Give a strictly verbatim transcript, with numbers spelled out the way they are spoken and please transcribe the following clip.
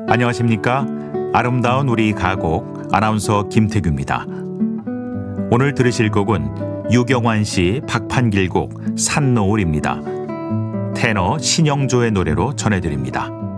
안녕하십니까? 아름다운 우리 가곡 아나운서 김태규입니다. 오늘 들으실 곡은 유경환 씨 박판길 곡 산노을입니다. 테너 신영조의 노래로 전해드립니다.